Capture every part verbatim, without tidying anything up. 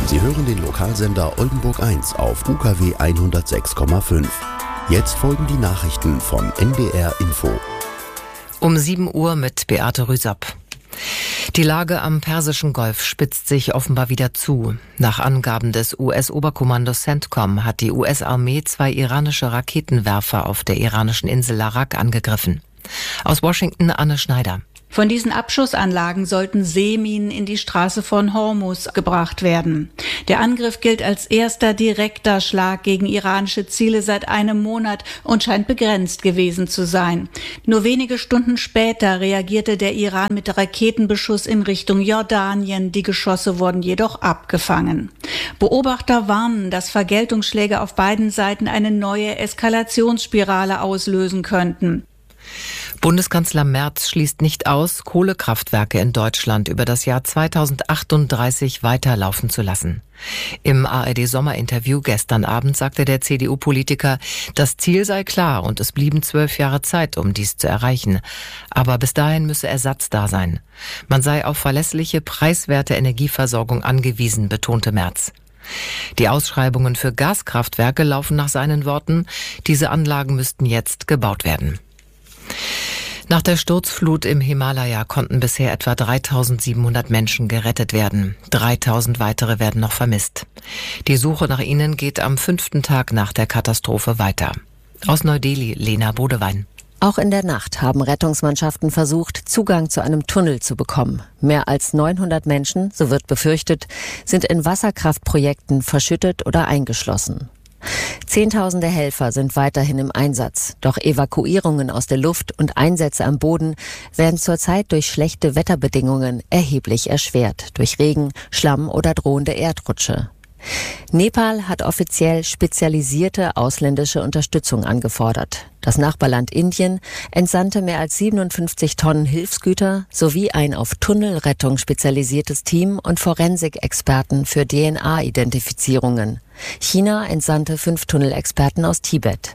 Sie hören den Lokalsender Oldenburg eins auf U K W hundertsechs Komma fünf. Jetzt folgen die Nachrichten von N D R Info. Um sieben Uhr mit Beate Rüsop. Die Lage am Persischen Golf spitzt sich offenbar wieder zu. Nach Angaben des U S-Oberkommandos CENTCOM hat die U S-Armee zwei iranische Raketenwerfer auf der iranischen Insel Larak angegriffen. Aus Washington Anne Schneider. Von diesen Abschussanlagen sollten Seeminen in die Straße von Hormuz gebracht werden. Der Angriff gilt als erster direkter Schlag gegen iranische Ziele seit einem Monat und scheint begrenzt gewesen zu sein. Nur wenige Stunden später reagierte der Iran mit Raketenbeschuss in Richtung Jordanien. Die Geschosse wurden jedoch abgefangen. Beobachter warnen, dass Vergeltungsschläge auf beiden Seiten eine neue Eskalationsspirale auslösen könnten. Bundeskanzler Merz schließt nicht aus, Kohlekraftwerke in Deutschland über das Jahr zweitausendachtunddreißig weiterlaufen zu lassen. Im A R D-Sommerinterview gestern Abend sagte der C D U-Politiker, das Ziel sei klar und es blieben zwölf Jahre Zeit, um dies zu erreichen. Aber bis dahin müsse Ersatz da sein. Man sei auf verlässliche, preiswerte Energieversorgung angewiesen, betonte Merz. Die Ausschreibungen für Gaskraftwerke laufen nach seinen Worten. Diese Anlagen müssten jetzt gebaut werden. Nach der Sturzflut im Himalaya konnten bisher etwa dreitausendsiebenhundert Menschen gerettet werden. dreitausend weitere werden noch vermisst. Die Suche nach ihnen geht am fünften Tag nach der Katastrophe weiter. Aus Neu-Delhi, Lena Bodewein. Auch in der Nacht haben Rettungsmannschaften versucht, Zugang zu einem Tunnel zu bekommen. Mehr als neunhundert Menschen, so wird befürchtet, sind in Wasserkraftprojekten verschüttet oder eingeschlossen. Zehntausende Helfer sind weiterhin im Einsatz. Doch Evakuierungen aus der Luft und Einsätze am Boden werden zurzeit durch schlechte Wetterbedingungen erheblich erschwert. Durch Regen, Schlamm oder drohende Erdrutsche. Nepal hat offiziell spezialisierte ausländische Unterstützung angefordert. Das Nachbarland Indien entsandte mehr als siebenundfünfzig Tonnen Hilfsgüter sowie ein auf Tunnelrettung spezialisiertes Team und Forensikexperten für D N A-Identifizierungen. China entsandte fünf Tunnelexperten aus Tibet.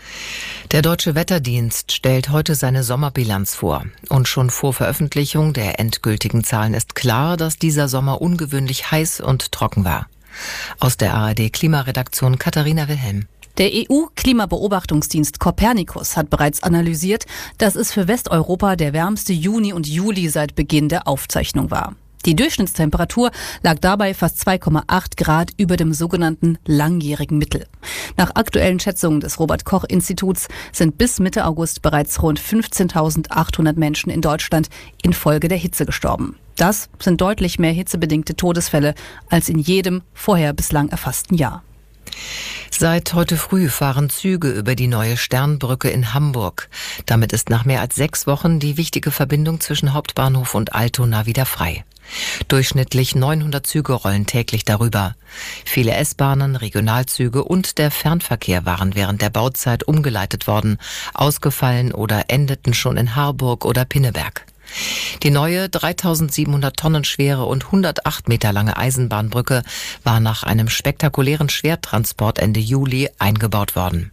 Der Deutsche Wetterdienst stellt heute seine Sommerbilanz vor. Und schon vor Veröffentlichung der endgültigen Zahlen ist klar, dass dieser Sommer ungewöhnlich heiß und trocken war. Aus der A R D-Klimaredaktion Katharina Wilhelm. Der E U-Klimabeobachtungsdienst Copernicus hat bereits analysiert, dass es für Westeuropa der wärmste Juni und Juli seit Beginn der Aufzeichnung war. Die Durchschnittstemperatur lag dabei fast zwei Komma acht Grad über dem sogenannten langjährigen Mittel. Nach aktuellen Schätzungen des Robert-Koch-Instituts sind bis Mitte August bereits rund fünfzehntausendachthundert Menschen in Deutschland infolge der Hitze gestorben. Das sind deutlich mehr hitzebedingte Todesfälle als in jedem vorher bislang erfassten Jahr. Seit heute früh fahren Züge über die neue Sternbrücke in Hamburg. Damit ist nach mehr als sechs Wochen die wichtige Verbindung zwischen Hauptbahnhof und Altona wieder frei. Durchschnittlich neunhundert Züge rollen täglich darüber. Viele S-Bahnen, Regionalzüge und der Fernverkehr waren während der Bauzeit umgeleitet worden, ausgefallen oder endeten schon in Harburg oder Pinneberg. Die neue dreitausendsiebenhundert Tonnen schwere und hundertacht Meter lange Eisenbahnbrücke war nach einem spektakulären Schwertransport Ende Juli eingebaut worden.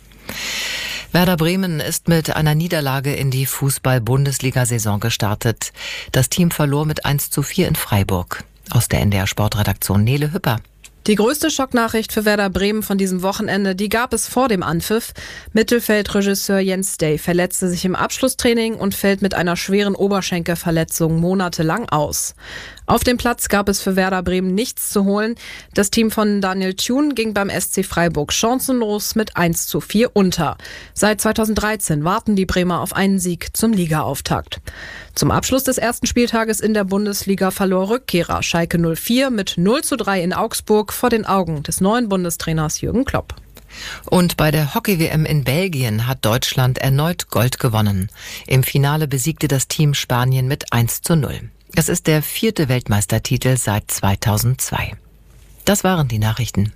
Werder Bremen ist mit einer Niederlage in die Fußball-Bundesliga-Saison gestartet. Das Team verlor mit eins zu vier in Freiburg. Aus der N D R-Sportredaktion Nele Hüpper. Die größte Schocknachricht für Werder Bremen von diesem Wochenende, die gab es vor dem Anpfiff. Mittelfeldregisseur Jens Day verletzte sich im Abschlusstraining und fällt mit einer schweren Oberschenkelverletzung monatelang aus. Auf dem Platz gab es für Werder Bremen nichts zu holen. Das Team von Daniel Thune ging beim S C Freiburg chancenlos mit eins zu vier unter. Seit zweitausenddreizehn warten die Bremer auf einen Sieg zum Ligaauftakt. Zum Abschluss des ersten Spieltages in der Bundesliga verlor Rückkehrer Schalke null vier mit null zu drei in Augsburg vor den Augen des neuen Bundestrainers Jürgen Klopp. Und bei der Hockey-W M in Belgien hat Deutschland erneut Gold gewonnen. Im Finale besiegte das Team Spanien mit eins zu null. Es ist der vierte Weltmeistertitel seit zweitausendzwei. Das waren die Nachrichten.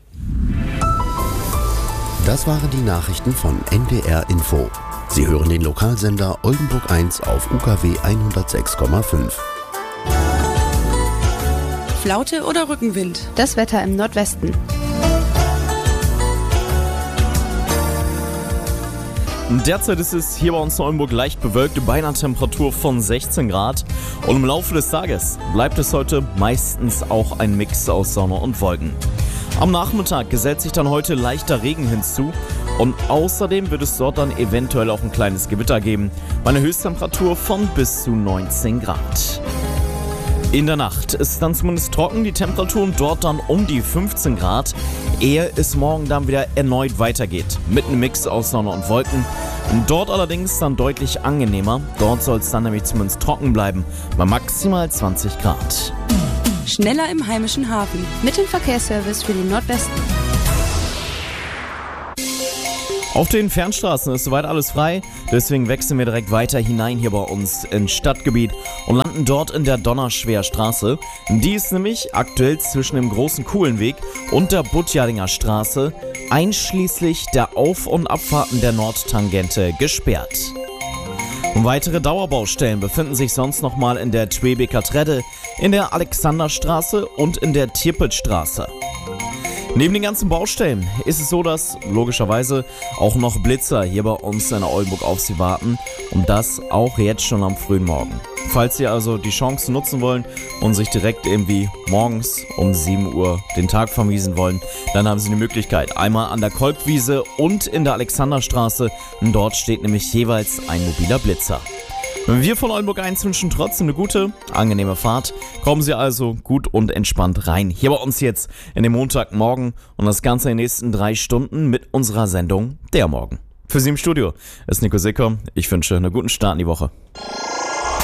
Das waren die Nachrichten von N D R Info. Sie hören den Lokalsender Oldenburg eins auf U K W hundertsechs Komma fünf. Flaute oder Rückenwind? Das Wetter im Nordwesten. Derzeit ist es hier bei uns in Oldenburg leicht bewölkt bei einer Temperatur von sechzehn Grad. Und im Laufe des Tages bleibt es heute meistens auch ein Mix aus Sonne und Wolken. Am Nachmittag gesellt sich dann heute leichter Regen hinzu und außerdem wird es dort dann eventuell auch ein kleines Gewitter geben bei einer Höchsttemperatur von bis zu neunzehn Grad. In der Nacht ist es dann zumindest trocken, die Temperaturen dort dann um die fünfzehn Grad, ehe es morgen dann wieder erneut weitergeht, mit einem Mix aus Sonne und Wolken. Dort allerdings dann deutlich angenehmer, dort soll es dann nämlich zumindest trocken bleiben, bei maximal zwanzig Grad. Schneller im heimischen Hafen. Mit dem Verkehrsservice für den Nordwesten. Auf den Fernstraßen ist soweit alles frei, deswegen wechseln wir direkt weiter hinein hier bei uns ins Stadtgebiet und landen dort in der Donnerschwerstraße. Die ist nämlich aktuell zwischen dem Großen Kuhlenweg und der Buttjardinger Straße einschließlich der Auf- und Abfahrten der Nordtangente gesperrt. Und weitere Dauerbaustellen befinden sich sonst nochmal in der Twebeker Tredde, in der Alexanderstraße und in der Tirpitstraße. Neben den ganzen Baustellen ist es so, dass logischerweise auch noch Blitzer hier bei uns in der Oldenburg auf Sie warten und das auch jetzt schon am frühen Morgen. Falls Sie also die Chance nutzen wollen und sich direkt irgendwie morgens um sieben Uhr den Tag vermiesen wollen, dann haben Sie die Möglichkeit einmal an der Kolbwiese und in der Alexanderstraße. Dort steht nämlich jeweils ein mobiler Blitzer. Wir von Oldenburg eins wünschen trotzdem eine gute, angenehme Fahrt. Kommen Sie also gut und entspannt rein. Hier bei uns jetzt in den Montagmorgen und das Ganze in den nächsten drei Stunden mit unserer Sendung Der Morgen. Für Sie im Studio ist Nico Sicker. Ich wünsche einen guten Start in die Woche.